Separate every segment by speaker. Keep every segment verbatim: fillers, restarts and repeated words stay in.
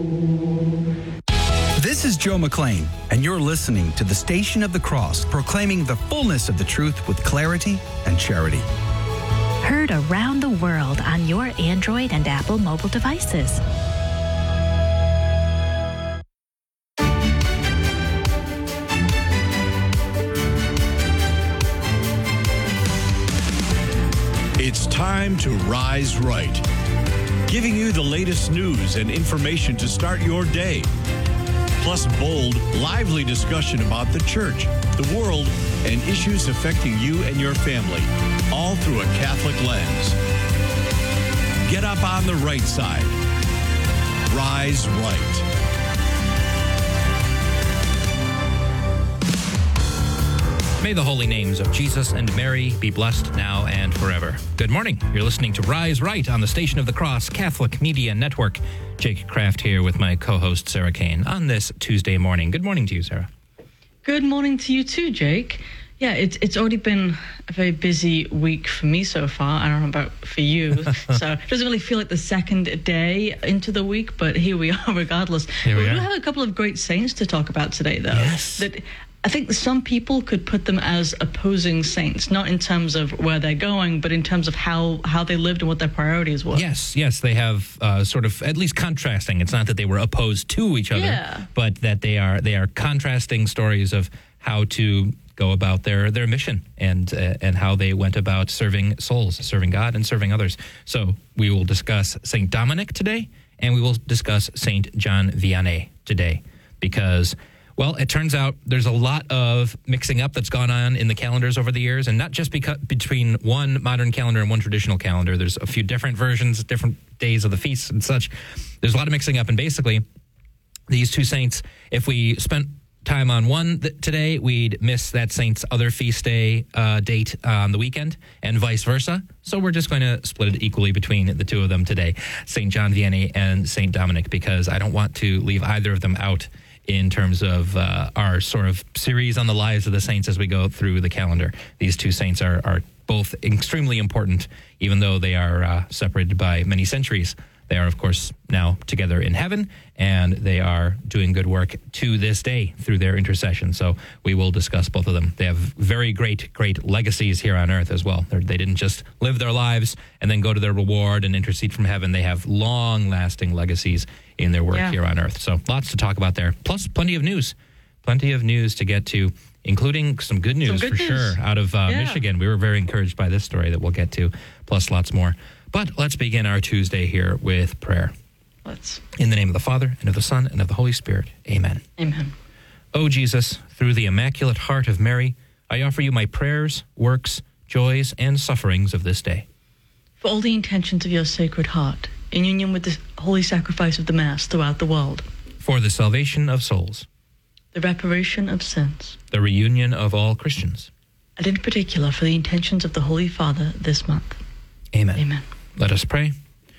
Speaker 1: This is Joe McLean, and you're listening to the Station of the Cross, proclaiming the fullness of the truth with clarity and charity.
Speaker 2: Heard around the world on your Android and Apple mobile devices.
Speaker 3: It's time to Rise Right, giving you the latest news and information to start your day. Plus bold, lively discussion about the church, the world, and issues affecting you and your family, all through a Catholic lens. Get up on the right side. Rise Right.
Speaker 4: May the holy names of Jesus and Mary be blessed now and forever. Good morning. You're listening to Rise Right on the Station of the Cross Catholic Media Network. Jake Kraft here with my co-host Sarah Kane on this Tuesday morning. Good morning to you, Sarah.
Speaker 5: Good morning to you too, Jake. Yeah, it's it's already been a very busy week for me so far. I don't know about for you. So it doesn't really feel like the second day into the week, but here we are regardless.
Speaker 4: Here we
Speaker 5: we
Speaker 4: are.
Speaker 5: do have a couple of great saints to talk about today, though.
Speaker 4: Yes.
Speaker 5: That I think some people could put them as opposing saints, not in terms of where they're going, but in terms of how, how they lived and what their priorities were.
Speaker 4: Yes, yes, they have uh, sort of at least contrasting. It's not that they were opposed to each other,
Speaker 5: Yeah.
Speaker 4: but that they are they are contrasting stories of how to go about their, their mission and uh, and how they went about serving souls, serving God and serving others. So we will discuss Saint Dominic today, and we will discuss Saint John Vianney today, because, well, it turns out there's a lot of mixing up that's gone on in the calendars over the years, and not just because between one modern calendar and one traditional calendar. There's a few different versions, different days of the feasts and such. There's a lot of mixing up, and basically these two saints, if we spent time on one th- today, we'd miss that saint's other feast day uh, date on the weekend, and vice versa. So we're just going to split it equally between the two of them today, Saint John Vianney and Saint Dominic, because I don't want to leave either of them out in terms of uh, our sort of series on the lives of the saints as we go through the calendar. These two saints are, are both extremely important, even though they are uh, separated by many centuries. They are, of course, now together in heaven, and they are doing good work to this day through their intercession. So we will discuss both of them. They have very great, great legacies here on earth as well. They're, they didn't just live their lives and then go to their reward and intercede from heaven. They have long-lasting legacies in their work
Speaker 5: Yeah.
Speaker 4: here on earth. So lots to talk about there. Plus, plenty of news. Plenty of news to get to, including some good news
Speaker 5: Some good
Speaker 4: for
Speaker 5: news.
Speaker 4: sure out of uh,
Speaker 5: Yeah.
Speaker 4: Michigan. We were very encouraged by this story that we'll get to, plus lots more. But let's begin our Tuesday here with prayer.
Speaker 5: Let's.
Speaker 4: In the name of the Father, and of the Son, and of the Holy Spirit. Amen.
Speaker 5: Amen.
Speaker 4: O Jesus, through the Immaculate Heart of Mary, I offer you my prayers, works, joys, and sufferings of this day.
Speaker 5: For all the intentions of your Sacred Heart, in union with the holy sacrifice of the Mass throughout the world,
Speaker 4: For the salvation of souls,
Speaker 5: the reparation of sins,
Speaker 4: the reunion of all Christians.
Speaker 5: and in particular for the intentions of the Holy Father this month.
Speaker 4: Amen.
Speaker 5: Amen.
Speaker 4: Let us pray.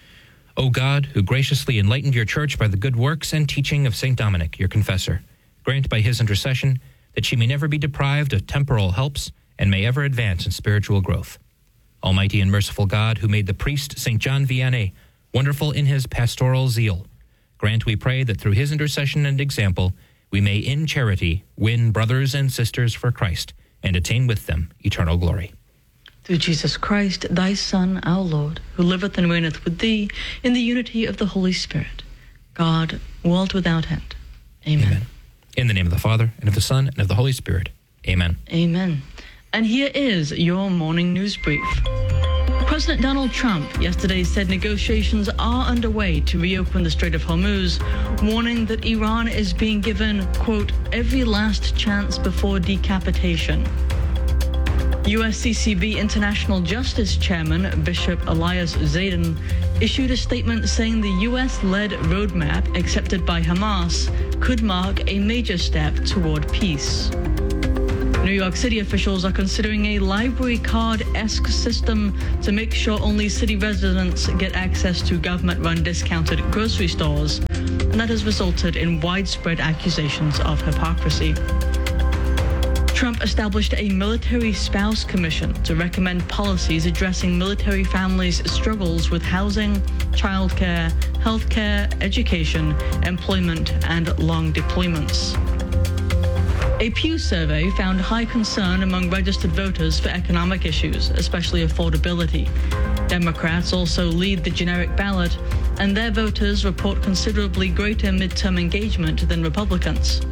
Speaker 4: O God, who graciously enlightened your church by the good works and teaching of Saint Dominic, your confessor, grant by his intercession that she may never be deprived of temporal helps and may ever advance in spiritual growth. Almighty and merciful God, who made the priest Saint John Vianney wonderful in his pastoral zeal, grant, we pray, that through his intercession and example we may in charity win brothers and sisters for Christ and attain with them eternal glory.
Speaker 5: Through Jesus Christ, thy Son, our Lord, who liveth and reigneth with thee in the unity of the Holy Spirit, God, world without end. Amen.
Speaker 4: Amen. In the name of the Father, and of the Son, and of the Holy Spirit. Amen.
Speaker 5: Amen. And here is your morning news brief. President Donald Trump yesterday said negotiations are underway to reopen the Strait of Hormuz, warning that Iran is being given, quote, every last chance before decapitation. U S C C B International Justice Chairman Bishop Elias Zayden issued a statement saying the U S-led roadmap accepted by Hamas could mark a major step toward peace. New York City officials are considering a library card-esque system to make sure only city residents get access to government-run discounted grocery stores, and that has resulted in widespread accusations of hypocrisy. Trump established a military spouse commission to recommend policies addressing military families' struggles with housing, childcare, healthcare, education, employment, and long deployments. A Pew survey found high concern among registered voters for economic issues, especially affordability. Democrats also lead the generic ballot, and their voters report considerably greater midterm engagement than Republicans.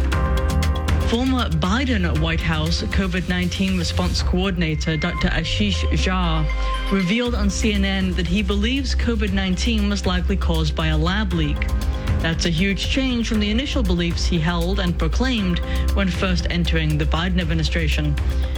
Speaker 5: Former Biden White House COVID nineteen response coordinator Doctor Ashish Jha revealed on C N N that he believes COVID nineteen was likely caused by a lab leak. That's a huge change from the initial beliefs he held and proclaimed when first entering the Biden administration.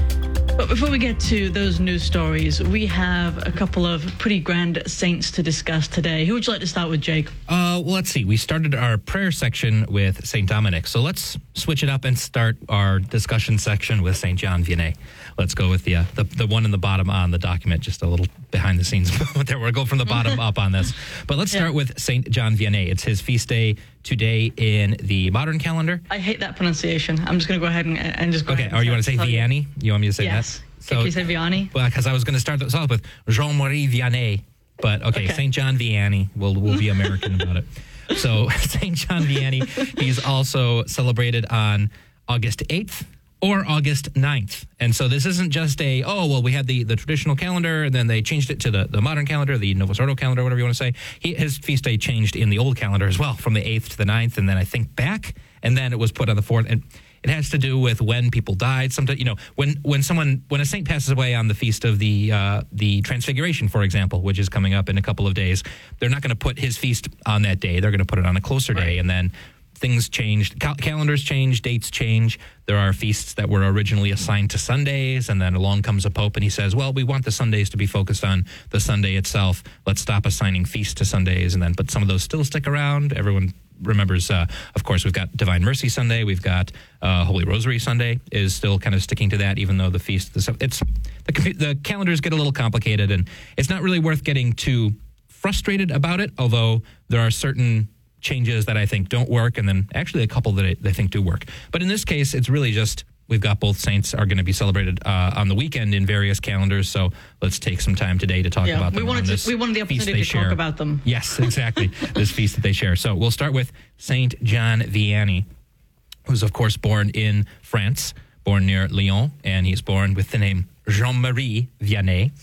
Speaker 5: But before we get to those news stories, we have a couple of pretty grand saints to discuss today. Who would you like to start with, Jake?
Speaker 4: Uh, well, let's see. We started our prayer section with Saint Dominic. So let's switch it up and start our discussion section with Saint John Vianney. Let's go with the, uh, the the one in the bottom on the document, just a little behind the scenes. There, we'll go from the bottom up on this. But let's start yeah. with Saint John Vianney. It's his feast day today in the modern calendar.
Speaker 5: I hate that pronunciation. I'm just going to go ahead and, and just go
Speaker 4: okay,
Speaker 5: ahead.
Speaker 4: Okay, or you want to say Vianney? You want me to say
Speaker 5: yes.
Speaker 4: that?
Speaker 5: So, can you say Vianney?
Speaker 4: Well, because I was going to start this off with Jean-Marie Vianney. But, okay, okay. Saint John Vianney. We'll, we'll be American about it. So, Saint John Vianney, he's also celebrated on August eighth or August ninth. And so this isn't just a, oh, well, we had the, the traditional calendar, and then they changed it to the, the modern calendar, the Novus Ordo calendar, whatever you want to say. He, his feast day changed in the old calendar as well, from the eighth to the ninth, and then I think back, and then it was put on the fourth. And it has to do with when people died. Sometimes, you know, when when someone when a saint passes away on the feast of the uh, the Transfiguration, for example, which is coming up in a couple of days, they're not going to put his feast on that day. They're going to put it on a closer right. day, and then things change. Cal- calendars change, dates change. There are feasts that were originally assigned to Sundays, and then along comes a pope and he says, well, we want the Sundays to be focused on the Sunday itself. Let's stop assigning feasts to Sundays, and then but some of those still stick around. Everyone remembers, uh, of course, we've got Divine Mercy Sunday, we've got uh, Holy Rosary Sunday is still kind of sticking to that, even though the feast, the, it's the, the calendars get a little complicated, and it's not really worth getting too frustrated about it, although there are certain changes that I think don't work, and then actually a couple that I, that I think do work. But in this case, it's really just we've got both saints are going to be celebrated uh, on the weekend in various calendars, so let's take some time today to talk
Speaker 5: yeah,
Speaker 4: about them.
Speaker 5: We wanted, to, we wanted the opportunity to
Speaker 4: share.
Speaker 5: talk about them.
Speaker 4: Yes, exactly. This feast that they share. So we'll start with Saint John Vianney, who's, of course, born in France, born near Lyon, and he's born with the name Jean-Marie Vianney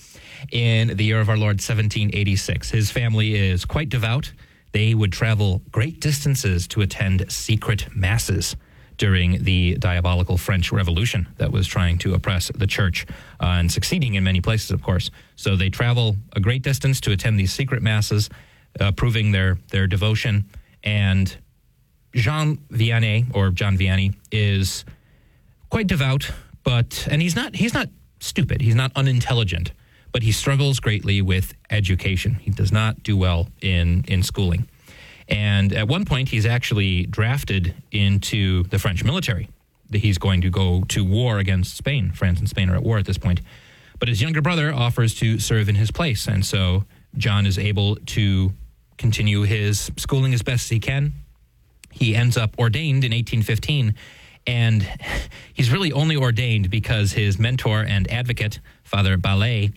Speaker 4: in the year of our Lord, seventeen eighty-six. His family is quite devout. They would travel great distances to attend secret masses during the diabolical French Revolution that was trying to oppress the church uh, and succeeding in many places, of course. So they travel a great distance to attend these secret masses, uh, proving their, their devotion. And Jean Vianney, or John Vianney, is quite devout, but and he's not he's not stupid. He's not unintelligent, but he struggles greatly with education. He does not do well in, in schooling. And at one point, he's actually drafted into the French military. He's going to go to war against Spain. France and Spain are at war at this point. But his younger brother offers to serve in his place. And so John is able to continue his schooling as best as he can. He ends up ordained in eighteen fifteen. And he's really only ordained because his mentor and advocate, Father Ballet,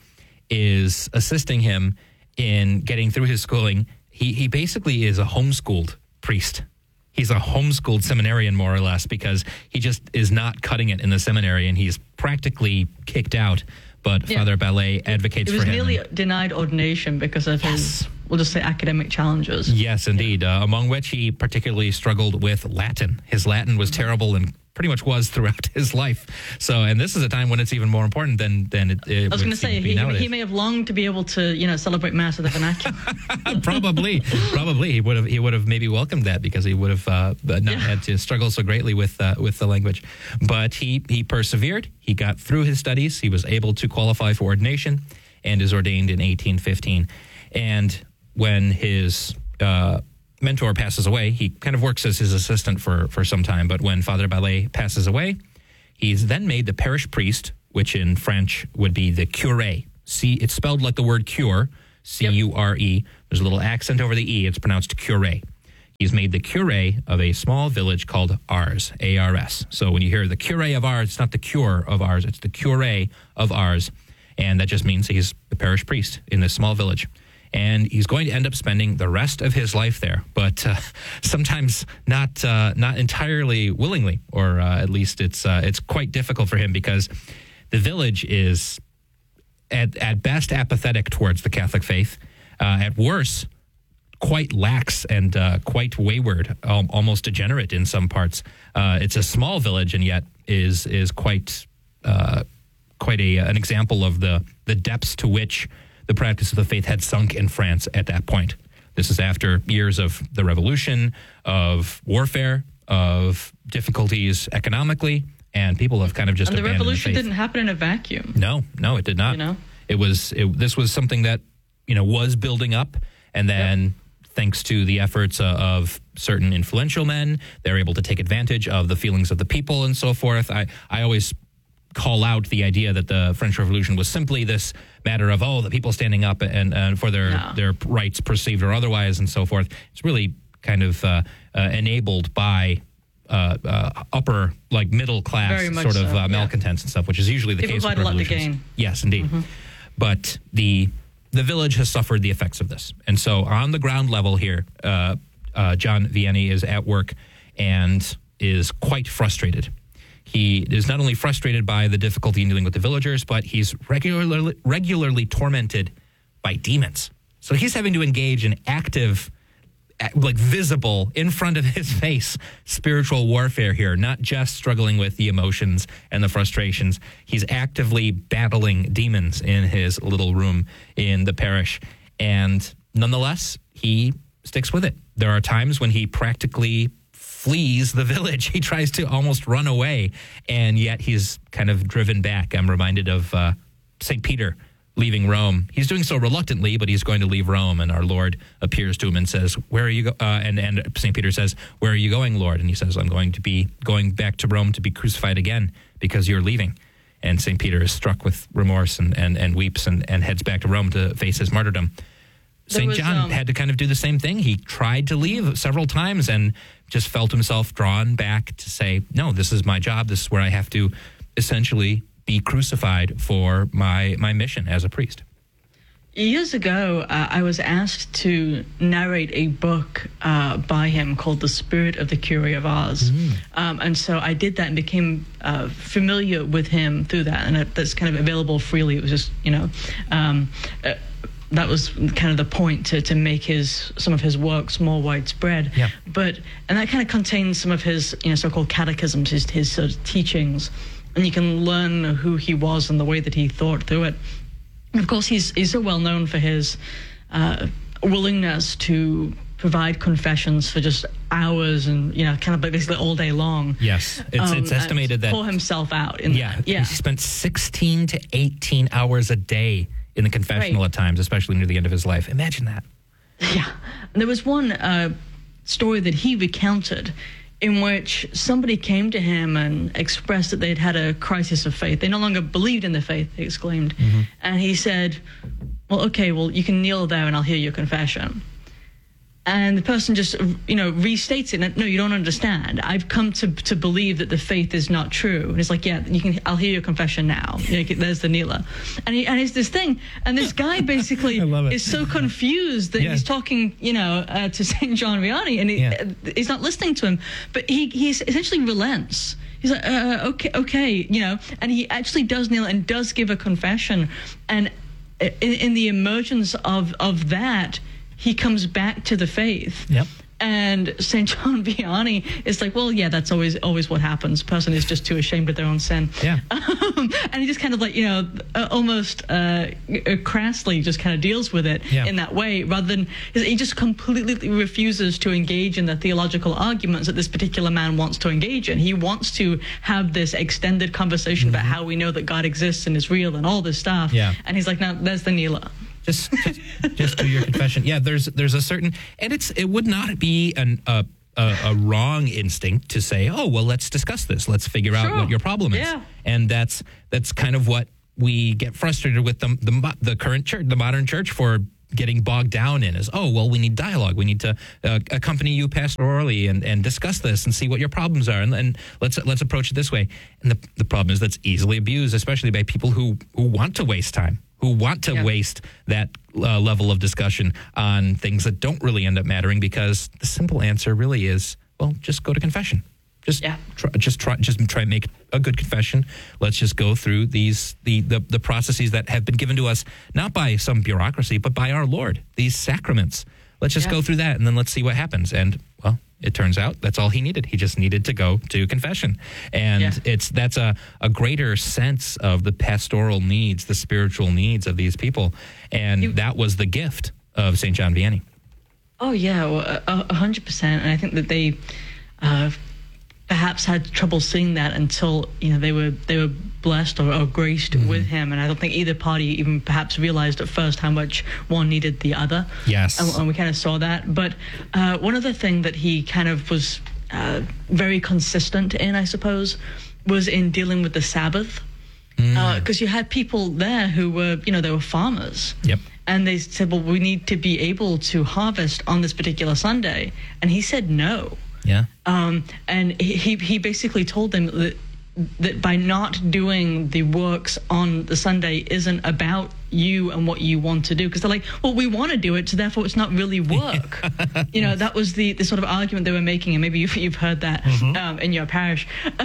Speaker 4: is assisting him in getting through his schooling. He he basically is a homeschooled priest. He's a homeschooled seminarian, more or less, because he just is not cutting it in the seminary, and he's practically kicked out. But yeah. Father Ballet advocates for him.
Speaker 5: He was nearly denied ordination because of yes. his, we'll just say, academic challenges.
Speaker 4: Yes, indeed, uh, among which he particularly struggled with Latin. His Latin was terrible and pretty much was throughout his life. So, and this is a time when it's even more important than than it, it
Speaker 5: I was going to say, he,
Speaker 4: nowadays.
Speaker 5: he may have longed to be able to, you know, celebrate Mass with the vernacular.
Speaker 4: probably, probably he would have he would have maybe welcomed that because he would have uh, not yeah. had to struggle so greatly with uh, with the language. But he he persevered. He got through his studies. He was able to qualify for ordination, and is ordained in eighteen fifteen. And when his uh, mentor passes away, he kind of works as his assistant for, for some time. But when Father Ballet passes away, he's then made the parish priest, which in French would be the curé. See, it's spelled like the word cure, C U R E. Yep. There's a little accent over the E. It's pronounced curé. He's made the curé of a small village called Ars, A R S. So when you hear the curé of Ars, it's not the cure of Ars, it's the curé of Ars. And that just means he's the parish priest in this small village. and he's going to end up spending the rest of his life there, but uh, sometimes not uh, not entirely willingly, or uh, at least it's uh, it's quite difficult for him because the village is at at best apathetic towards the Catholic faith, uh, at worst quite lax and uh, quite wayward, um, almost degenerate in some parts. Uh, it's a small village, and yet is is quite uh, quite a an example of the the depths to which the practice of the faith had sunk in France at that point. This is after years of the revolution, of warfare, of difficulties economically, and people have kind of just
Speaker 5: and the
Speaker 4: abandoned
Speaker 5: revolution
Speaker 4: the faith.
Speaker 5: didn't happen in a vacuum.
Speaker 4: No, no, it did not.
Speaker 5: You know?
Speaker 4: It was it, this was something that you know was building up, and then. Yep. Thanks to the efforts uh, of certain influential men, they're able to take advantage of the feelings of the people and so forth. I, I always call out the idea that the French Revolution was simply this matter of, oh, the people standing up and, and for their,
Speaker 5: no.
Speaker 4: their rights perceived or otherwise and so forth. It's really kind of uh, uh, enabled by uh, uh, upper, like middle class sort of
Speaker 5: so,
Speaker 4: uh, malcontents
Speaker 5: yeah.
Speaker 4: and stuff, which is usually the
Speaker 5: people
Speaker 4: case with
Speaker 5: quite a lot to
Speaker 4: revolutions.
Speaker 5: gain.
Speaker 4: Yes, indeed.
Speaker 5: Mm-hmm.
Speaker 4: But the... The village has suffered the effects of this. And so on the ground level here, uh, uh, John Vianney is at work and is quite frustrated. He is not only frustrated by the difficulty in dealing with the villagers, but he's regularly, regularly tormented by demons. So he's having to engage in active, like visible, in front of his face, spiritual warfare here, not just struggling with the emotions and the frustrations. He's actively battling demons in his little room in the parish. And nonetheless, he sticks with it. There are times when he practically flees the village. He tries to almost run away, and yet he's kind of driven back. I'm reminded of uh, Saint Peter leaving Rome. He's doing so reluctantly, but he's going to leave Rome, and our Lord appears to him and says, where are you go-? Uh, and, and Saint Peter says, where are you going, Lord? And he says, I'm going to be going back to Rome to be crucified again because you're leaving. And Saint Peter is struck with remorse and, and, and weeps and, and heads back to Rome to face his martyrdom. Saint John um, had to kind of do the same thing. He tried to leave several times and just felt himself drawn back to say, no, this is my job. This is where I have to essentially be crucified for my my mission as a priest.
Speaker 5: Years ago, uh, I was asked to narrate a book uh, by him called The Spirit of the Curé of Ars. Mm. Um, and so I did that and became uh, familiar with him through that. And it, that's kind of available freely. It was just, you know, um, uh, that was kind of the point to, to make his some of his works more widespread.
Speaker 4: Yeah.
Speaker 5: But, and that kind of contains some of his, you know, so-called catechisms, his, his sort of teachings. And you can learn who he was and the way that he thought through it. And of course, he's he's so well known for his uh, willingness to provide confessions for just hours and, you know, kind of basically all day long.
Speaker 4: Yes, it's,
Speaker 5: um,
Speaker 4: it's estimated that...
Speaker 5: pour himself out. In
Speaker 4: yeah,
Speaker 5: that. yeah,
Speaker 4: he spent sixteen to eighteen hours a day in the confessional
Speaker 5: right.
Speaker 4: at times, especially near the end of his life. Imagine that.
Speaker 5: Yeah. And there was one uh, story that he recounted in which somebody came to him and expressed that they'd had a crisis of faith. They no longer believed in the faith, he exclaimed. Mm-hmm. And he said, well, okay, well, you can kneel there and I'll hear your confession. And the person just, you know, restates it. No, you don't understand. I've come to to believe that the faith is not true. And it's like, yeah, you can. I'll hear your confession now. You know, there's the kneeler, and he, and it's this thing. And this guy basically is so confused that yeah. he's talking, you know, uh, to Saint John Vianney, and he,
Speaker 4: yeah.
Speaker 5: uh, he's not listening to him. But he he essentially relents. He's like, uh, okay, okay, you know, and he actually does kneel and does give a confession, and in, in the emergence of of that, he comes back to the faith.
Speaker 4: Yep.
Speaker 5: And Saint John Vianney is like, well, yeah, that's always always what happens. Person is just too ashamed of their own sin.
Speaker 4: Yeah.
Speaker 5: Um, and he just kind of like, you know, uh, almost uh, crassly just kind of deals with it
Speaker 4: yeah.
Speaker 5: in that way, rather than, he just completely refuses to engage in the theological arguments that this particular man wants to engage in. He wants to have this extended conversation mm-hmm. about how we know that God exists and is real and all this stuff.
Speaker 4: Yeah.
Speaker 5: And he's like, no, there's the kneeler.
Speaker 4: Just, just, just do your confession. Yeah, there's, there's a certain, and it's, it would not be an, a, a, a wrong instinct to say, oh, well, let's discuss this. Let's figure out
Speaker 5: sure.
Speaker 4: what your problem is.
Speaker 5: Yeah.
Speaker 4: And that's, that's kind of what we get frustrated with the, the, the current church, the modern church, for getting bogged down in is, oh, well, we need dialogue. We need to uh, accompany you pastorally and, and discuss this and see what your problems are. And, and let's let's approach it this way. And the, the problem is that's easily abused, especially by people who, who want to waste time, who want to
Speaker 5: Yeah.
Speaker 4: waste that uh, level of discussion on things that don't really end up mattering, because the simple answer really is, well, just go to confession. Just
Speaker 5: Yeah.
Speaker 4: try, just try, just try and make a good confession. Let's just go through these the, the the processes that have been given to us, not by some bureaucracy, but by our Lord. These sacraments. Let's just
Speaker 5: Yeah.
Speaker 4: go through that, and then let's see what happens. And well, it turns out that's all he needed. He just needed to go to confession, and
Speaker 5: Yeah.
Speaker 4: it's that's a a greater sense of the pastoral needs, the spiritual needs of these people, and
Speaker 5: You-
Speaker 4: that was the gift of Saint John Vianney.
Speaker 5: Oh yeah, well, a a hundred percent. And I think that they uh, perhaps had trouble seeing that until you know they were they were blessed or, or graced
Speaker 4: Mm-hmm.
Speaker 5: with him. And I don't think either party even perhaps realized at first how much one needed the other.
Speaker 4: Yes.
Speaker 5: and, and we kind of saw that. But uh, one other thing that he kind of was uh, very consistent in, I suppose, was in dealing with the Sabbath, because you had people there who were you know they were farmers.
Speaker 4: Yep.
Speaker 5: And they said, well, we need to be able to harvest on this particular Sunday. And he said no.
Speaker 4: Yeah.
Speaker 5: Um, and he, he basically told them that, that by not doing the works on the Sunday isn't about you and what you want to do. Because they're like, well, we want to do it, so therefore it's not really work. You know, that was the, the sort of argument they were making, and maybe you've, you've heard that um, in your parish.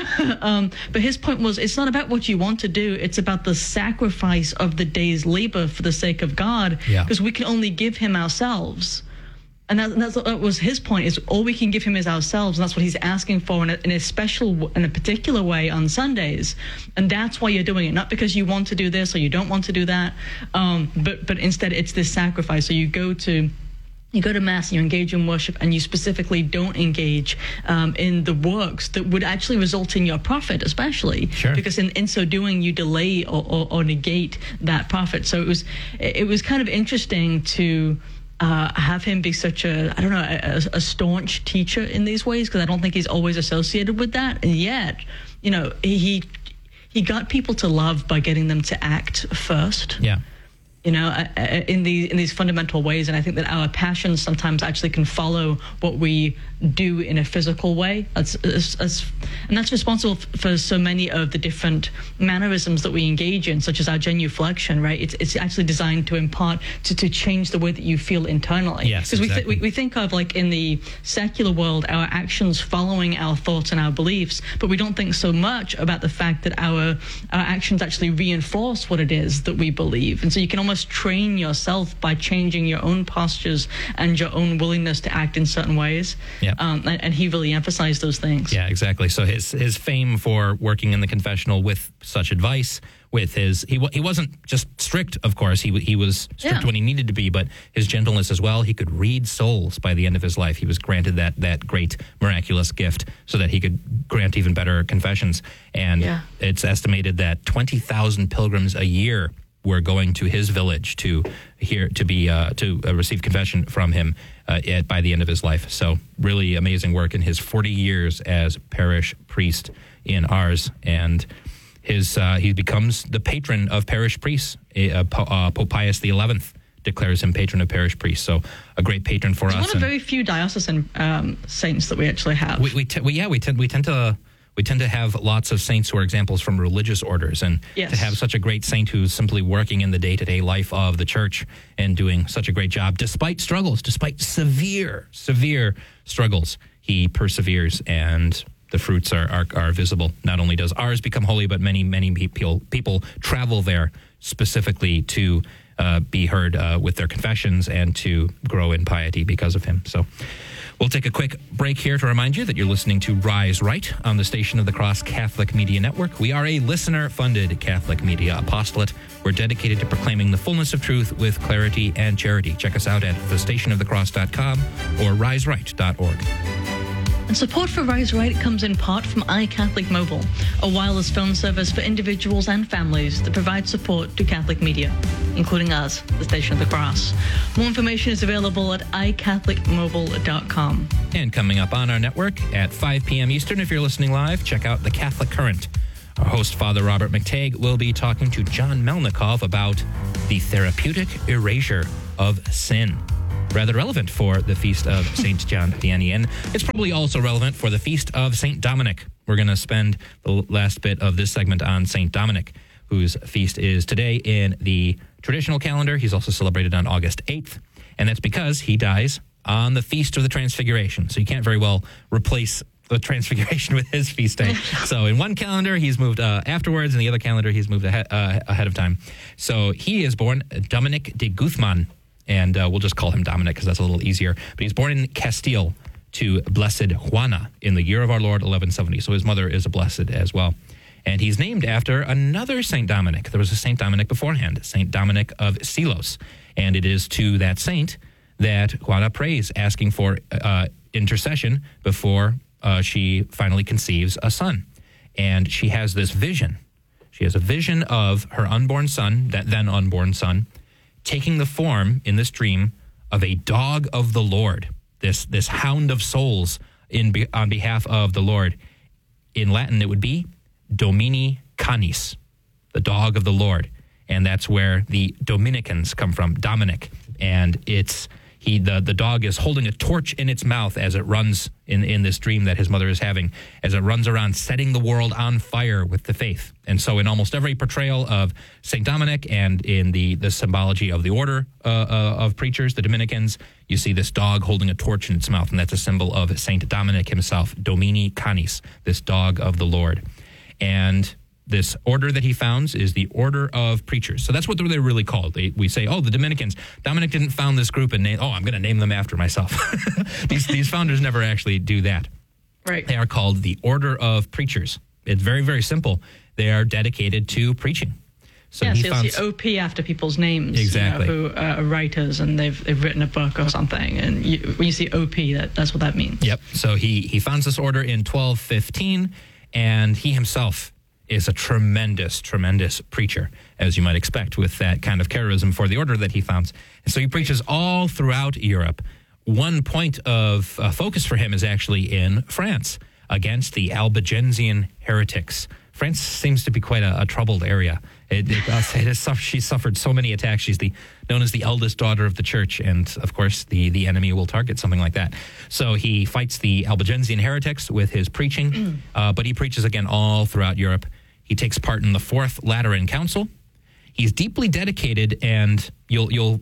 Speaker 5: um, but his point was, it's not about what you want to do, it's about the sacrifice of the day's labor for the sake of God.
Speaker 4: Yeah.
Speaker 5: Because we can only give him ourselves. And that, that's, that was his point, is all we can give him is ourselves, and that's what he's asking for in a, in a special, in a particular way on Sundays. And that's why you're doing it, not because you want to do this or you don't want to do that, um, but but instead it's this sacrifice. So you go to you go to Mass and you engage in worship, and you specifically don't engage um, in the works that would actually result in your profit, especially.
Speaker 4: Sure.
Speaker 5: Because in, in so doing, you delay or, or, or negate that profit. So it was it was kind of interesting to Uh, have him be such a, I don't know, a, a staunch teacher in these ways, because I don't think he's always associated with that. And yet, you know, he he got people to love by getting them to act first.
Speaker 4: Yeah.
Speaker 5: You know, in the in these fundamental ways, and I think that our passions sometimes actually can follow what we do in a physical way. That's, that's and that's responsible for so many of the different mannerisms that we engage in, such as our genuflection. Right? It's it's actually designed to impart to, to change the way that you feel internally.
Speaker 4: Yes,
Speaker 5: because
Speaker 4: exactly.
Speaker 5: we, th- we we think of, like, in the secular world, our actions following our thoughts and our beliefs, but we don't think so much about the fact that our our actions actually reinforce what it is that we believe, and so you can almost train yourself by changing your own postures and your own willingness to act in certain ways.
Speaker 4: Yeah.
Speaker 5: Um, and, and he really emphasized those things.
Speaker 4: Yeah, exactly. So his his fame for working in the confessional with such advice, with his he wa- he wasn't just strict, of course. He wa- he was strict
Speaker 5: Yeah.
Speaker 4: when he needed to be, but his gentleness as well. He could read souls by the end of his life. He was granted that that great miraculous gift so that he could grant even better confessions. And
Speaker 5: Yeah.
Speaker 4: it's estimated that twenty thousand pilgrims a year were going to his village to hear to be uh, to uh, receive confession from him uh, at, by the end of his life. So really amazing work in his forty years as parish priest in Ars, and his uh, he becomes the patron of parish priests. Uh, po- uh, Pope Pius the eleventh declares him patron of parish priests. So a great patron for
Speaker 5: It's
Speaker 4: us.
Speaker 5: one of
Speaker 4: And
Speaker 5: very few diocesan um, saints that we actually have.
Speaker 4: we, we, t- we yeah we tend we tend to. We tend to have lots of saints who are examples from religious orders, and
Speaker 5: Yes.
Speaker 4: to have such a great saint who's simply working in the day-to-day life of the church and doing such a great job, despite struggles, despite severe, severe struggles, he perseveres, and the fruits are, are, are visible. Not only does ours become holy, but many, many people, people travel there specifically to uh, be heard uh, with their confessions and to grow in piety because of him. So we'll take a quick break here to remind you that you're listening to Rise Right on the Station of the Cross Catholic Media Network. We are a listener-funded Catholic media apostolate. We're dedicated to proclaiming the fullness of truth with clarity and charity. Check us out at the station of the cross dot com or rise right dot org.
Speaker 5: And support for Rise Right comes in part from iCatholic Mobile, a wireless phone service for individuals and families that provides support to Catholic media, including us, the Station of the Cross. More information is available at i catholic mobile dot com.
Speaker 4: And coming up on our network at five p.m. Eastern, if you're listening live, check out The Catholic Current. Our host, Father Robert McTague, will be talking to John Melnikov about the therapeutic erasure of sin. Rather relevant for the feast of Saint John Vianney, and it's probably also relevant for the feast of Saint Dominic. We're going to spend the last bit of this segment on Saint Dominic. whose feast is today in the traditional calendar. He's also celebrated on August eighth, and that's because he dies on the Feast of the Transfiguration. So you can't very well replace the Transfiguration with his feast day. So in one calendar, he's moved uh, afterwards. In the other calendar, he's moved ahead, uh, ahead of time. So he is born Dominic de Guzman, and uh, we'll just call him Dominic because that's a little easier. But he's born in Castile to Blessed Juana in the year of our Lord, eleven seventy. So his mother is a blessed as well. And he's named after another Saint Dominic. There was a Saint Dominic beforehand, Saint Dominic of Silos. And it is to that saint that Juana prays, asking for uh, intercession before uh, she finally conceives a son. And she has this vision. She has a vision of her unborn son, that then unborn son, taking the form in this dream of a dog of the Lord, this this hound of souls in be, on behalf of the Lord. In Latin, it would be Domini Canis, the dog of the Lord. And that's where the Dominicans come from, Dominic. And it's he the, the dog is holding a torch in its mouth as it runs in, in this dream that his mother is having, as it runs around setting the world on fire with the faith. And so in almost every portrayal of Saint Dominic and in the, the symbology of the order uh, uh, of preachers, the Dominicans, you see this dog holding a torch in its mouth, and that's a symbol of Saint Dominic himself, Domini Canis, this dog of the Lord. And this order that he founds is the Order of Preachers. So that's what they're really called. They, we say, oh, the Dominicans. Dominic didn't found this group and name, oh, I'm going to name them after myself. these, these founders never actually do that.
Speaker 5: Right.
Speaker 4: They are called the Order of Preachers. It's very, very simple. They are dedicated to preaching. So
Speaker 5: yeah,
Speaker 4: he
Speaker 5: so you'll
Speaker 4: founds,
Speaker 5: see O P after people's names.
Speaker 4: Exactly.
Speaker 5: You know, who uh, are writers and they've they've written a book or something. And you, when you see O P, that, that's what that means.
Speaker 4: Yep. So he, he founds this order in twelve fifteen, and he himself is a tremendous, tremendous preacher, as you might expect, with that kind of charism for the order that he founds. And so he preaches all throughout Europe. One point of uh, focus for him is actually in France against the Albigensian heretics. France seems to be quite a, a troubled area. It, it, I'll say it has suffered, she's suffered so many attacks. She's the known as the eldest daughter of the church, and of course, the, the enemy will target something like that. So he fights the Albigensian heretics with his preaching, uh, but he preaches again all throughout Europe. He takes part in the Fourth Lateran Council. He's deeply dedicated, and you'll you'll.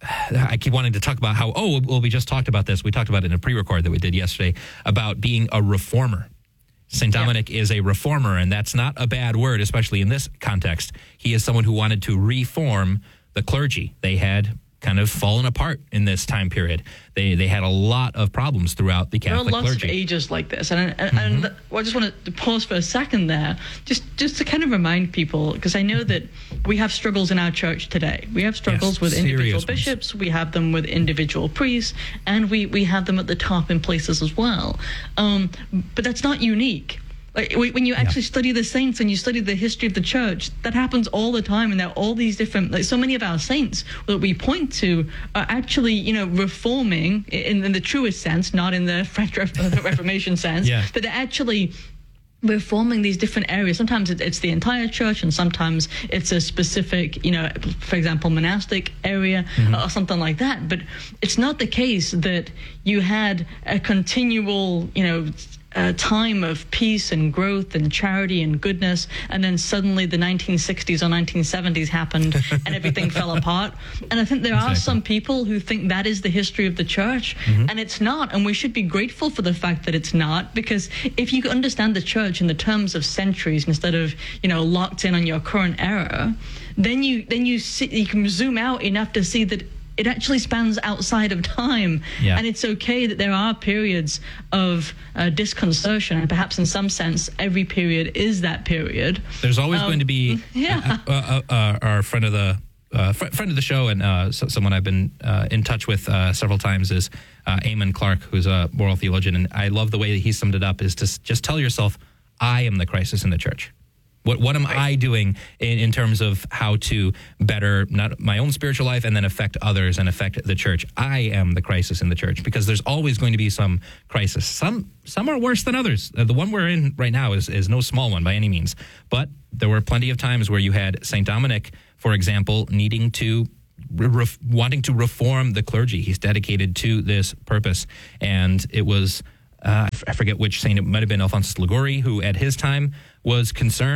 Speaker 4: I keep wanting to talk about how, oh, well, we just talked about this. We talked about it in a pre-record that we did yesterday about being a reformer. Saint Dominic yeah. is a reformer, and that's not a bad word, especially in this context. He is someone who wanted to reform the clergy. They had kind of fallen apart in this time period. They they had a lot of problems throughout the Catholic clergy.
Speaker 5: There are lots
Speaker 4: clergy.
Speaker 5: of ages like this. And, and,
Speaker 4: Mm-hmm.
Speaker 5: and I just want to pause for a second there, just, just to kind of remind people, because I know that we have struggles in our church today. We have struggles
Speaker 4: Yes,
Speaker 5: with individual
Speaker 4: serious
Speaker 5: bishops,
Speaker 4: ones.
Speaker 5: we have them with individual priests, and we, we have them at the top in places as well. Um, but that's not unique. Like when you actually yeah. study the saints and you study the history of the church, that happens all the time, and there are all these different, like so many of our saints that we point to are actually, you know, reforming in, in the truest sense, not in the French Reformation sense,
Speaker 4: yeah.
Speaker 5: but they're actually reforming these different areas. Sometimes it's the entire church, and sometimes it's a specific, you know, for example, monastic area mm-hmm. or something like that. But it's not the case that you had a continual, you know, a time of peace and growth and charity and goodness, and then suddenly the nineteen sixties or nineteen seventies happened and everything fell apart. And I think there exactly. are some people who think that is the history of the church, mm-hmm. and it's not. And we should be grateful for the fact that it's not, because if you understand the church in the terms of centuries instead of, you know, locked in on your current era, then you then you see, you can zoom out enough to see that it actually spans outside of time.
Speaker 4: Yeah.
Speaker 5: And it's okay that there are periods of uh, disconcertion, and perhaps in some sense every period is that period.
Speaker 4: There's always
Speaker 5: um,
Speaker 4: going to be
Speaker 5: yeah.
Speaker 4: uh, uh, uh, our friend of the uh, fr- friend of the show, and uh, so, someone I've been uh, in touch with uh, several times is uh, Eamon Clark, who's a moral theologian, and I love the way that he summed it up, is to s- just tell yourself, I am the crisis in the church. What what am I doing in, in terms of how to better not my own spiritual life and then affect others and affect the church? I am the crisis in the church, because there's always going to be some crisis. Some some are worse than others. Uh, the one we're in right now is, is no small one by any means. But there were plenty of times where you had Saint Dominic, for example, needing to re- wanting to reform the clergy. He's dedicated to this purpose, and it was. Uh, I forget which saint, it might have been Alphonsus Liguori, who at his time was concerned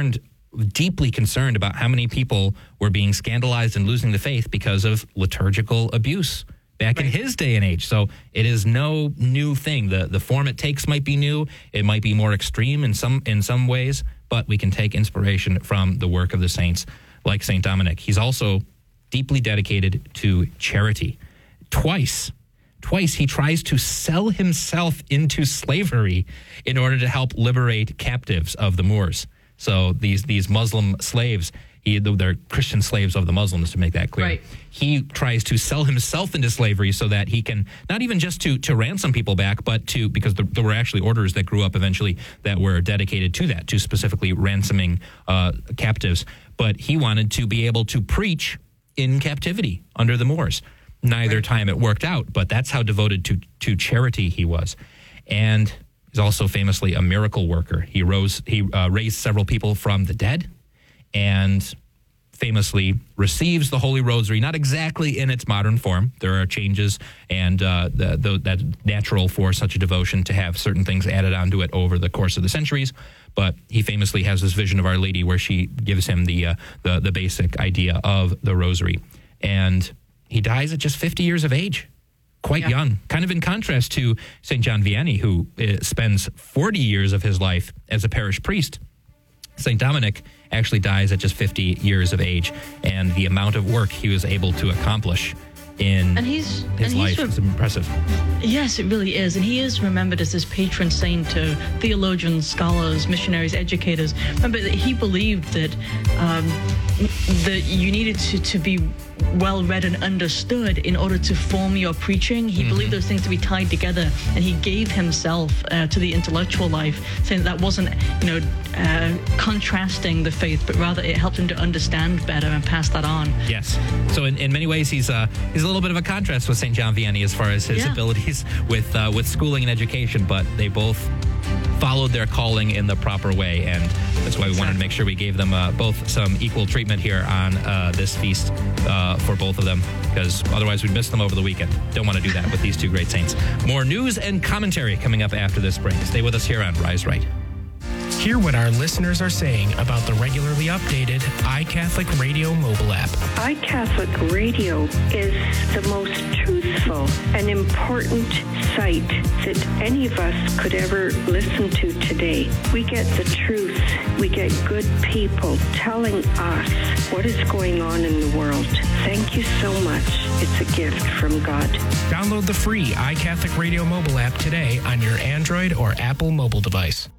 Speaker 4: deeply concerned about how many people were being scandalized and losing the faith because of liturgical abuse back right. in his day and age. So it is no new thing. The the form it takes might be new. It might be more extreme in some in some ways, but we can take inspiration from the work of the saints like Saint Dominic. He's also deeply dedicated to charity. Twice, twice he tries to sell himself into slavery in order to help liberate captives of the Moors. So these these Muslim slaves, he, they're Christian slaves of the Muslims, to make that clear.
Speaker 5: Right.
Speaker 4: He tries to sell himself into slavery so that he can, not even just to, to ransom people back, but to, because there, there were actually orders that grew up eventually that were dedicated to that, to specifically ransoming uh, captives. But he wanted to be able to preach in captivity under the Moors. Neither right. time it worked out, but that's how devoted to, to charity he was. And he's also famously a miracle worker. He rose, he uh, raised several people from the dead, and famously receives the Holy Rosary, not exactly in its modern form. There are changes, and uh, the, the, that's natural for such a devotion to have certain things added onto it over the course of the centuries. But he famously has this vision of Our Lady where she gives him the uh, the, the basic idea of the Rosary. And he dies at just fifty years of age. Quite yeah. young, kind of in contrast to Saint John Vianney, who uh, spends forty years of his life as a parish priest. Saint Dominic actually dies at just fifty years of age, and the amount of work he was able to accomplish in
Speaker 5: and he's,
Speaker 4: his
Speaker 5: and
Speaker 4: life
Speaker 5: he's re-
Speaker 4: is impressive.
Speaker 5: Yes, it really is. And he is remembered as this patron saint to theologians, scholars, missionaries, educators. Remember that he believed that um, that you needed to, to be well read and understood in order to form your preaching. He mm-hmm. believed those things to be tied together, and he gave himself uh, to the intellectual life, saying that, that wasn't, you know, uh, contrasting the faith, but rather it helped him to understand better and pass that on.
Speaker 4: Yes. So in, in many ways, he's uh, he's a little bit of a contrast with Saint John Vianney as far as his yeah. abilities with uh, with schooling and education, but they both followed their calling in the proper way, and that's why we wanted to make sure we gave them uh, both some equal treatment here on uh, this feast uh, for both of them, because otherwise we'd miss them over the weekend. Don't want to do that with these two great saints. More news and commentary coming up after this break. Stay with us here on Rise Right.
Speaker 6: Hear what our listeners are saying about the regularly updated iCatholic Radio mobile app.
Speaker 7: iCatholic Radio is the most truthful and important site that any of us could ever listen to today. We get the truth. We get good people telling us what is going on in the world. Thank you so much. It's a gift from God.
Speaker 6: Download the free iCatholic Radio mobile app today on your Android or Apple mobile device.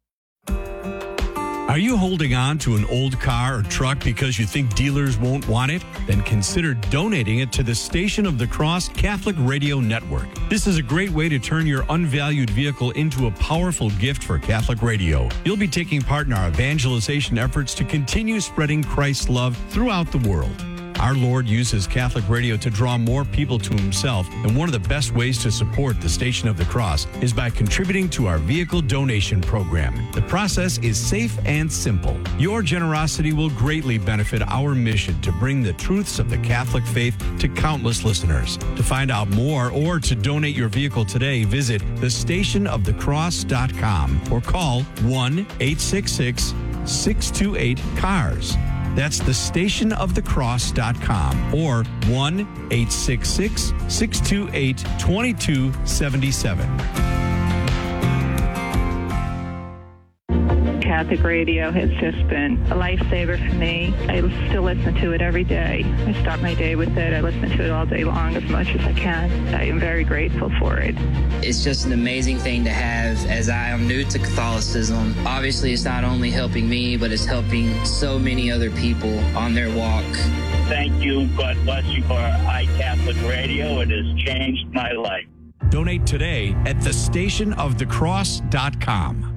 Speaker 3: Are you holding on to an old car or truck because you think dealers won't want it? Then consider donating it to the Station of the Cross Catholic Radio Network. This is a great way to turn your unvalued vehicle into a powerful gift for Catholic radio. You'll be taking part in our evangelization efforts to continue spreading Christ's love throughout the world. Our Lord uses Catholic radio to draw more people to himself, and one of the best ways to support the Station of the Cross is by contributing to our vehicle donation program. The process is safe and simple. Your generosity will greatly benefit our mission to bring the truths of the Catholic faith to countless listeners. To find out more or to donate your vehicle today, visit the station of the cross dot com or call one eight six six, six two eight, C A R S. That's the station of the cross dot com or one eight six six, six two eight, two two seven seven.
Speaker 8: Catholic radio has just been a lifesaver for me. I still listen to it every day. I start my day with it. I listen to it all day long as much as I can. I am very grateful for it.
Speaker 9: It's just an amazing thing to have, as I am new to Catholicism. Obviously, it's not only helping me, but it's helping so many other people on their walk.
Speaker 10: Thank you. God bless you for iCatholic Radio. It has changed my life.
Speaker 3: Donate today at the station of the cross dot com.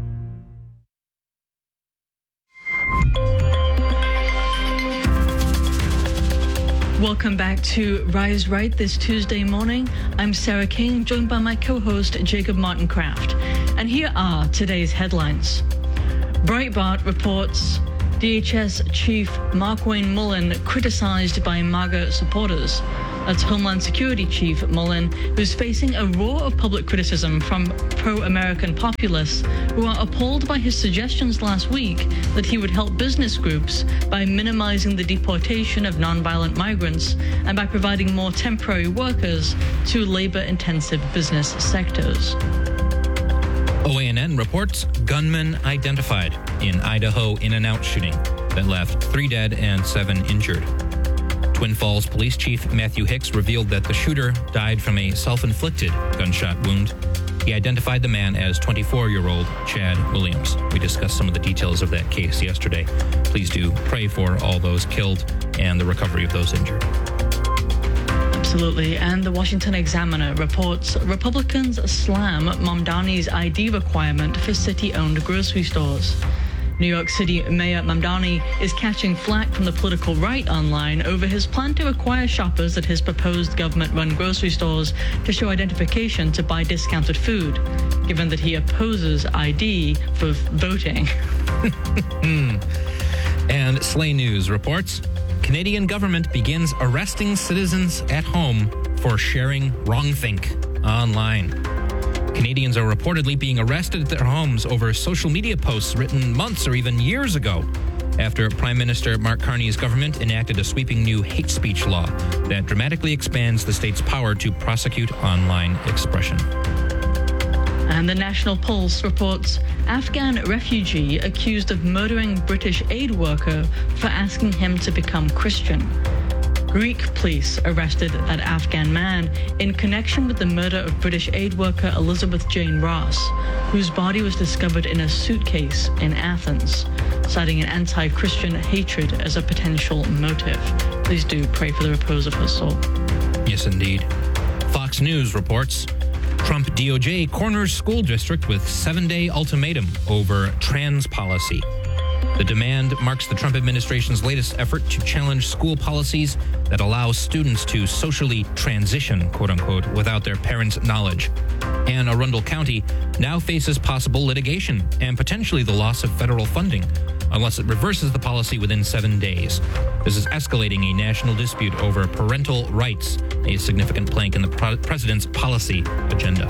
Speaker 5: Welcome back to Rise Right this Tuesday morning. I'm Sarah King, joined by my co-host Jacob Martin Kraft. And here are today's headlines. Breitbart reports D H S Chief Mark Wayne Mullen criticized by MAGA supporters. That's Homeland Security Chief Mullen, who's facing a roar of public criticism from pro-American populists who are appalled by his suggestions last week that he would help business groups by minimizing the deportation of nonviolent migrants and by providing more temporary workers to labor-intensive business sectors.
Speaker 4: O A N N reports gunman identified in Idaho In-N-Out shooting that left three dead and seven injured. Twin Falls Police Chief Matthew Hicks revealed that the shooter died from a self-inflicted gunshot wound. He identified the man as twenty-four-year-old Chad Williams. We discussed some of the details of that case yesterday. Please do pray for all those killed and the recovery of those injured.
Speaker 5: Absolutely. And the Washington Examiner reports Republicans slam Mamdani's I D requirement for city-owned grocery stores. New York City Mayor Mamdani is catching flack from the political right online over his plan to require shoppers at his proposed government-run grocery stores to show identification to buy discounted food, given that he opposes I D for voting.
Speaker 4: And Slay News reports Canadian government begins arresting citizens at home for sharing wrongthink online. Canadians are reportedly being arrested at their homes over social media posts written months or even years ago after Prime Minister Mark Carney's government enacted a sweeping new hate speech law that dramatically expands the state's power to prosecute online expression.
Speaker 5: And the National Pulse reports Afghan refugee accused of murdering British aid worker for asking him to become Christian. Greek police arrested an Afghan man in connection with the murder of British aid worker Elizabeth Jane Ross, whose body was discovered in a suitcase in Athens, citing an anti-Christian hatred as a potential motive. Please do pray for the repose of her soul.
Speaker 4: Yes, indeed. Fox News reports Trump D O J corners school district with seven-day ultimatum over trans policy. The demand marks the Trump administration's latest effort to challenge school policies that allow students to socially transition, quote-unquote, without their parents' knowledge. Anne Arundel County now faces possible litigation and potentially the loss of federal funding unless it reverses the policy within seven days. This is escalating a national dispute over parental rights, a significant plank in the pro- president's policy agenda.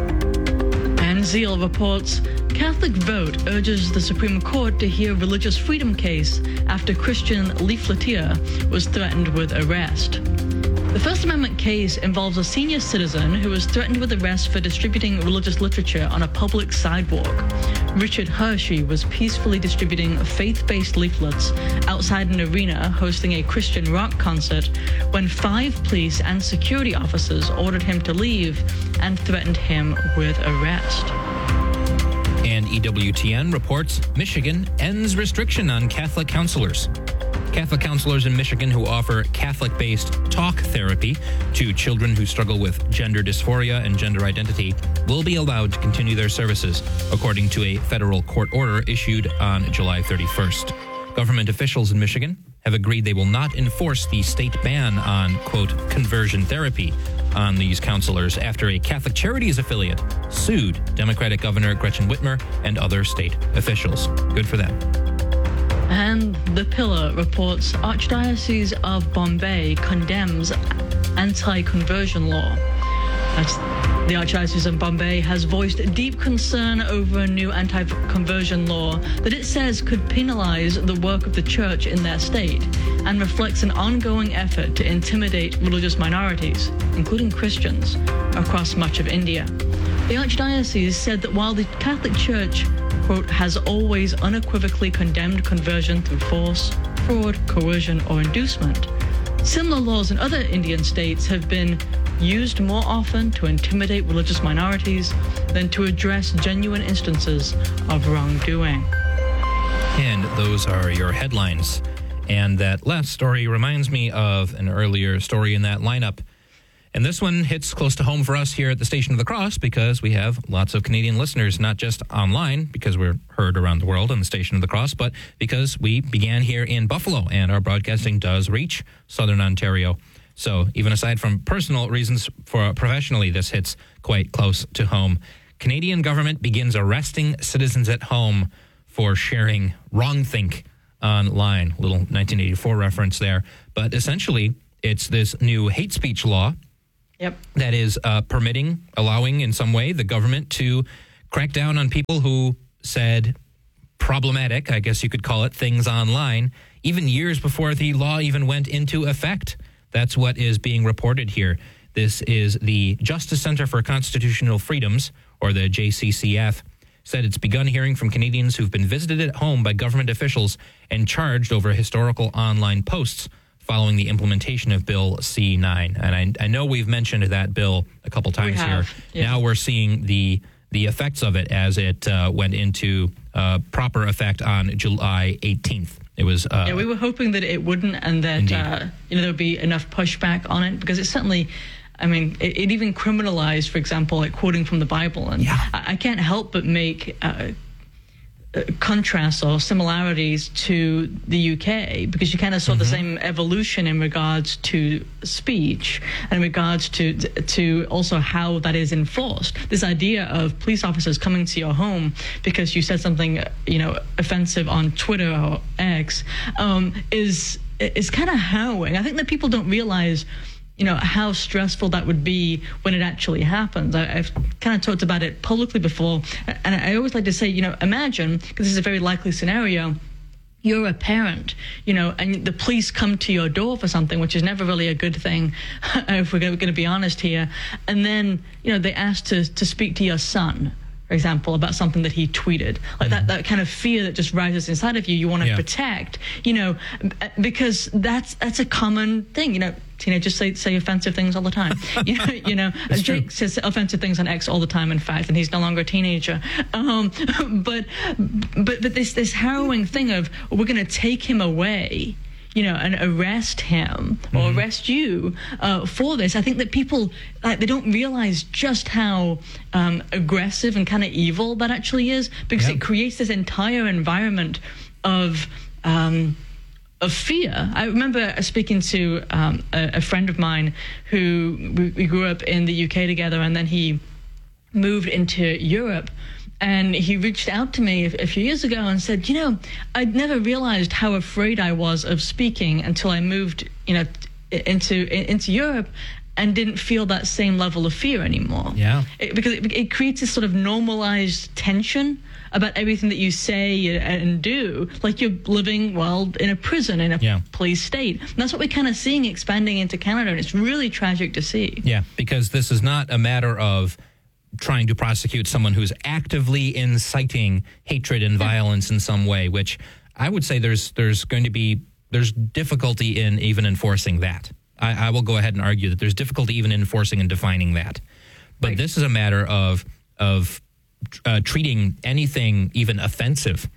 Speaker 5: And Zeal reports Catholic vote urges the Supreme Court to hear religious freedom case after Christian leafleteer was threatened with arrest. The First Amendment case involves a senior citizen who was threatened with arrest for distributing religious literature on a public sidewalk. Richard Hershey was peacefully distributing faith-based leaflets outside an arena hosting a Christian rock concert when five police and security officers ordered him to leave and threatened him with arrest.
Speaker 4: And E W T N reports Michigan ends restriction on Catholic counselors. Catholic counselors in Michigan who offer Catholic-based talk therapy to children who struggle with gender dysphoria and gender identity will be allowed to continue their services, according to a federal court order issued on July thirty-first. Government officials in Michigan have agreed they will not enforce the state ban on, quote, conversion therapy on these counselors after a Catholic Charities affiliate sued Democratic Governor Gretchen Whitmer and other state officials. Good for them.
Speaker 5: And The Pillar reports Archdiocese of Bombay condemns anti-conversion law. That's the Archdiocese of Bombay has voiced deep concern over a new anti-conversion law that it says could penalize the work of the church in their state and reflects an ongoing effort to intimidate religious minorities, including Christians, across much of India. The Archdiocese said that while the Catholic Church, quote, has always unequivocally condemned conversion through force, fraud, coercion, or inducement, similar laws in other Indian states have been used more often to intimidate religious minorities than to address genuine instances of wrongdoing.
Speaker 4: And those are your headlines. And that last story reminds me of an earlier story in that lineup. And this one hits close to home for us here at the Station of the Cross because we have lots of Canadian listeners, not just online, because we're heard around the world on the Station of the Cross, but because we began here in Buffalo and our broadcasting does reach Southern Ontario. So even aside from personal reasons, for professionally, this hits quite close to home. Canadian government begins arresting citizens at home for sharing wrongthink online. Little nineteen eighty-four reference there. But essentially, It's this new hate speech law
Speaker 5: Yep.
Speaker 4: that is uh, permitting, allowing in some way the government to crack down on people who said problematic, I guess you could call it, things online, even years before the law even went into effect. That's what is being reported here. This is the Justice Center for Constitutional Freedoms, or the J C C F, said it's begun hearing from Canadians who've been visited at home by government officials and charged over historical online posts following the implementation of Bill C nine. And I, I know we've mentioned that bill a couple times here.
Speaker 5: Yeah.
Speaker 4: Now we're seeing the the effects of it as it uh, went into uh, proper effect on July eighteenth. It was. Uh,
Speaker 5: yeah, we were hoping that it wouldn't, and that uh, you know there would be enough pushback on it, because it certainly. I mean, it, it even criminalized, for example, like quoting from the Bible, and
Speaker 4: yeah.
Speaker 5: I, I can't help but make uh, uh, contrasts or similarities to the U K, because you kind of saw mm-hmm. the same evolution in regards to speech and in regards to to also how that is enforced. This idea of police officers coming to your home because you said something, you know, offensive on Twitter or X um, is is kind of harrowing. I think that people don't realize, you know, how stressful that would be when it actually happens. I, I've kind of talked about it publicly before, and I always like to say, you know, imagine, because this is a very likely scenario, you're a parent, you know, and the police come to your door for something, which is never really a good thing, if we're going to be honest here, and then, you know, they ask to, to speak to your son, for example, about something that he tweeted. Like mm-hmm. that, that kind of fear that just rises inside of you, you want to yeah. protect, you know, because that's that's a common thing, you know. Teenagers say say offensive things all the time. You know, you know Jake true. says offensive things on X all the time, in fact, and he's no longer a teenager. Um, but but but this this harrowing thing of we're going to take him away, you know, and arrest him or mm-hmm. arrest you uh, for this. I think that people, like, they don't realize just how um, aggressive and kind of evil that actually is, because yeah. it creates this entire environment of um, of fear. I remember speaking to um, a, a friend of mine who we, we grew up in the U K together, and then he moved into Europe. And he reached out to me a, a few years ago and said, you know, I'd never realized how afraid I was of speaking until I moved, you know, into into Europe, and didn't feel that same level of fear anymore.
Speaker 4: Yeah.
Speaker 5: It, because it, it creates this sort of normalized tension about everything that you say and do, like you're living, well, in a prison, in a yeah. police state. And that's what we're kind of seeing expanding into Canada, and it's really tragic to see.
Speaker 4: Yeah, because this is not a matter of trying to prosecute someone who's actively inciting hatred and violence in some way, which I would say there's there's going to be, there's difficulty in even enforcing that. I, I will go ahead and argue that there's difficulty even enforcing and defining that. But right. this is a matter of of uh, treating anything even offensive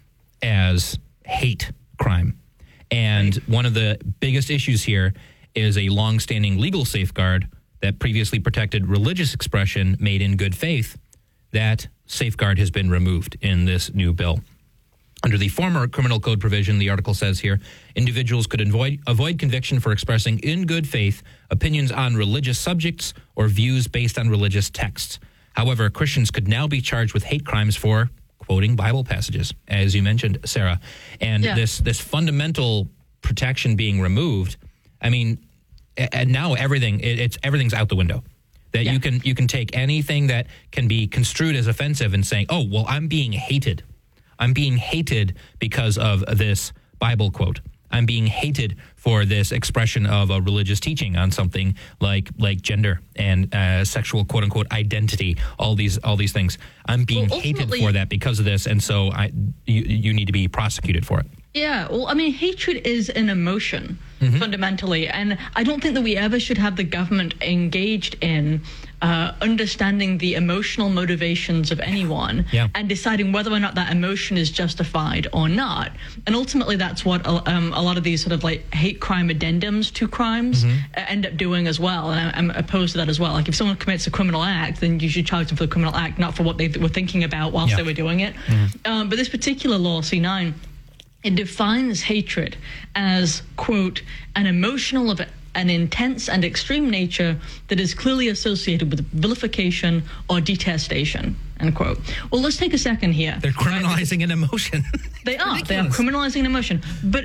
Speaker 4: as hate crime. And right. one of the biggest issues here is a longstanding legal safeguard that previously protected religious expression made in good faith. That safeguard has been removed in this new bill. Under the former criminal code provision, the article says here, individuals could avoid, avoid conviction for expressing in good faith opinions on religious subjects or views based on religious texts. However, Christians could now be charged with hate crimes for quoting Bible passages, as you mentioned, Sarah. And yeah. this this fundamental protection being removed, I mean, and now everything it, it's everything's out the window. That yeah. you can you can take anything that can be construed as offensive and saying, oh, well, I'm being hated. I'm being hated because of this Bible quote. I'm being hated for this expression of a religious teaching on something like like gender and uh, sexual quote unquote identity. All these all these things. I'm being well, hated for that because of this, and so I you, you need to be prosecuted for it.
Speaker 5: Yeah, well, I mean, hatred is an emotion, mm-hmm. fundamentally, and I don't think that we ever should have the government engaged in uh, understanding the emotional motivations of anyone yeah. and deciding whether or not that emotion is justified or not. And ultimately, that's what um, a lot of these sort of like hate crime addendums to crimes mm-hmm. end up doing as well, and I'm opposed to that as well. Like, if someone commits a criminal act, then you should charge them for the criminal act, not for what they were thinking about whilst yeah. they were doing it. Mm-hmm. Um, but this particular law, C nine, it defines hatred as, quote, an emotional of an intense and extreme nature that is clearly associated with vilification or detestation, end quote. Well, let's take a second here.
Speaker 4: They're criminalizing right? an emotion.
Speaker 5: They are. They are criminalizing an emotion. But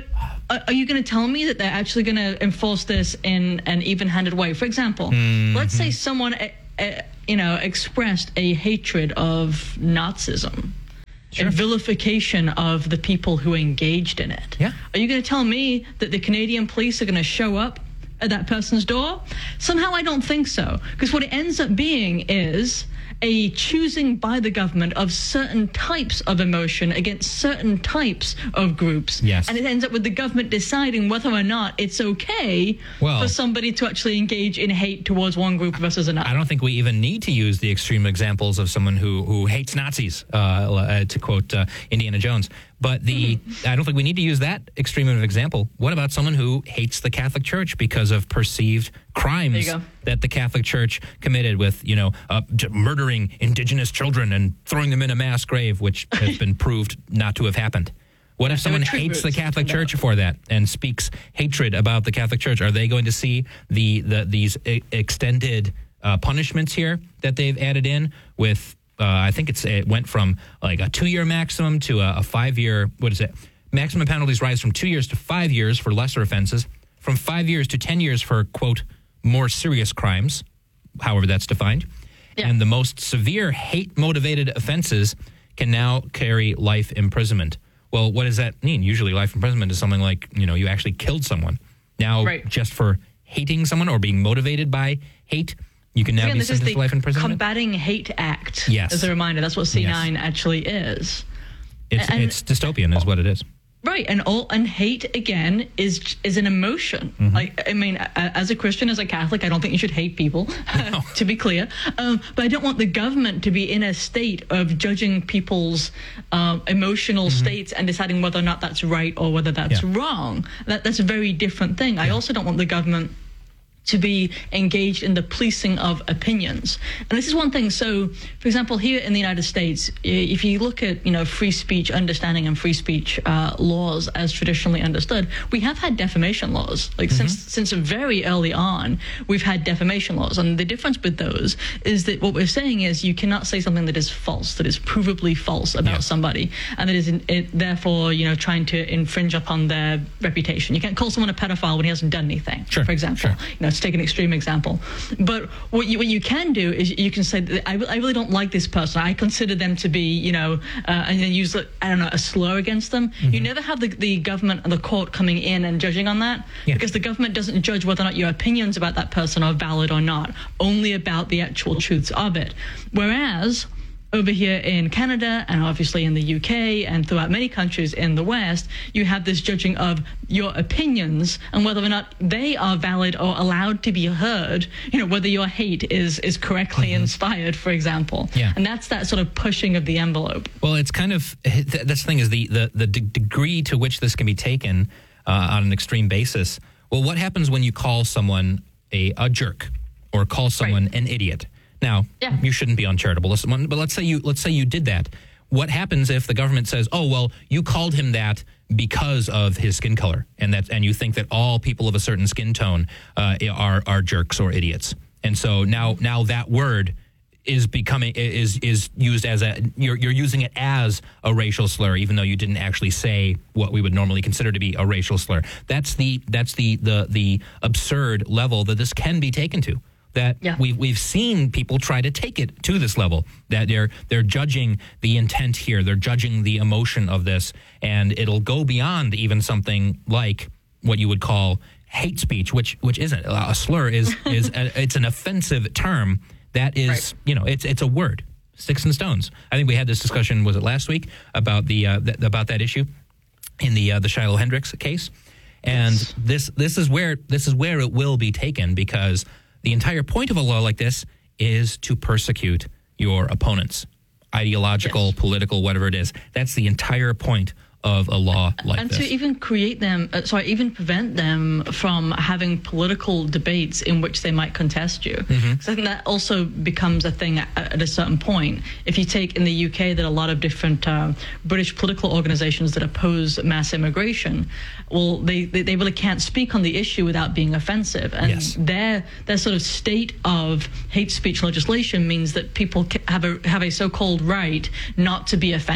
Speaker 5: are, are you going to tell me that they're actually going to enforce this in an even-handed way? For example, mm-hmm. let's say someone, uh, uh, you know, expressed a hatred of Nazism. Sure. A vilification of the people who engaged in it.
Speaker 4: Yeah.
Speaker 5: Are you going to tell me that the Canadian police are going to show up at that person's door? Somehow I don't think so. Because what it ends up being is a choosing by the government of certain types of emotion against certain types of groups.
Speaker 4: Yes.
Speaker 5: And it ends up with the government deciding whether or not it's okay
Speaker 4: well,
Speaker 5: for somebody to actually engage in hate towards one group versus another.
Speaker 4: I don't think we even need to use the extreme examples of someone who, who hates Nazis, uh, uh, to quote uh, Indiana Jones. But the mm-hmm. I don't think we need to use that extreme of an example. What about someone who hates the Catholic Church because of perceived crimes that the Catholic Church committed with, you know, uh, murdering indigenous children and throwing them in a mass grave, which has been proved not to have happened? What if someone hates the Catholic Church for that and speaks hatred about the Catholic Church? Are they going to see the, the these e- extended uh, punishments here that they've added in with? Uh, I think it's it went from like a two-year maximum to a, a five-year, what is it? Maximum penalties rise from two years to five years for lesser offenses, from five years to ten years for, quote, more serious crimes, however that's defined. Yeah. And the most severe hate-motivated offenses can now carry life imprisonment. Well, what does that mean? Usually life imprisonment is something like, you know, you actually killed someone. Now, right. just for hating someone or being motivated by hate, you can now
Speaker 5: Again,
Speaker 4: be
Speaker 5: this
Speaker 4: sentenced
Speaker 5: is
Speaker 4: to life imprisonment.
Speaker 5: Combating Hate Act.
Speaker 4: Yes.
Speaker 5: As a reminder, that's what C nine
Speaker 4: yes.
Speaker 5: actually is.
Speaker 4: It's
Speaker 5: and,
Speaker 4: it's dystopian, is what it is.
Speaker 5: Right, and all and hate again is is an emotion. Mm-hmm. Like I mean, as a Christian, as a Catholic, I don't think you should hate people. No. To be clear, um, but I don't want the government to be in a state of judging people's uh, emotional mm-hmm. states and deciding whether or not that's right or whether that's yeah. wrong. That that's a very different thing. Yeah. I also don't want the government to be engaged in the policing of opinions. And this is one thing. So, for example, here in the United States, if you look at, you know, free speech understanding and free speech uh, laws as traditionally understood, we have had defamation laws. Like mm-hmm. since since very early on, we've had defamation laws. And the difference with those is that what we're saying is you cannot say something that is false, that is provably false about yeah. somebody, and that is in, it, therefore, you know, trying to infringe upon their reputation. You can't call someone a pedophile when he hasn't done anything,
Speaker 4: sure.
Speaker 5: for example.
Speaker 4: Sure.
Speaker 5: You know, to take an extreme example. But what you, what you can do is you can say, that I, I really don't like this person. I consider them to be, you know, uh, and then use, I don't know, a slur against them. Mm-hmm. You never have the, the government and the court coming in and judging on that yeah. because the government doesn't judge whether or not your opinions about that person are valid or not, only about the actual truths of it. Whereas over here in Canada and obviously in the U K and throughout many countries in the West, you have this judging of your opinions and whether or not they are valid or allowed to be heard, you know, whether your hate is is correctly mm-hmm. inspired, for example.
Speaker 4: Yeah.
Speaker 5: And that's that sort of pushing of the envelope.
Speaker 4: Well, it's kind of, that's the thing is the, the, the de- degree to which this can be taken uh, on an extreme basis. Well, what happens when you call someone a, a jerk or call someone right. an idiot? Now, yeah. you shouldn't be uncharitable, but let's say you let's say you did that. What happens if the government says, "Oh, well, you called him that because of his skin color," and that and you think that all people of a certain skin tone uh, are are jerks or idiots, and so now now that word is becoming is is used as a you're you're using it as a racial slur, even though you didn't actually say what we would normally consider to be a racial slur. That's the that's the the the absurd level that this can be taken to. That yeah. we've we've seen people try to take it to this level. That they're they're judging the intent here, they're judging the emotion of this, and it'll go beyond even something like what you would call hate speech, which which isn't a slur. is is a, it's an offensive term that is right. you know it's it's a word, sticks and stones. I think we had this discussion, was it last week, about the uh, th- about that issue in the uh, the Shiloh Hendricks case, and yes. this this is where this is where it will be taken, because the entire point of a law like this is to persecute your opponents, ideological, yes. political, whatever it is. That's the entire point of a law like
Speaker 5: and
Speaker 4: this.
Speaker 5: And to even create them, uh, sorry, even prevent them from having political debates in which they might contest you. Because mm-hmm. I think that also becomes a thing at, at a certain point. If you take in the U K that a lot of different uh, British political organizations that oppose mass immigration, well, they, they, they really can't speak on the issue without being offensive. And
Speaker 4: yes.
Speaker 5: their their sort of state of hate speech legislation means that people have a have a so-called right not to be offended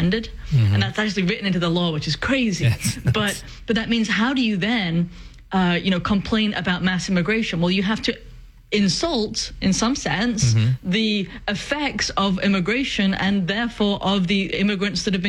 Speaker 5: Mm-hmm. And that's actually written into the law, which is crazy. Yes, but but that means, how do you then, uh, you know, complain about mass immigration? Well, you have to insult, in some sense, mm-hmm. the effects of immigration and therefore of the immigrants that have been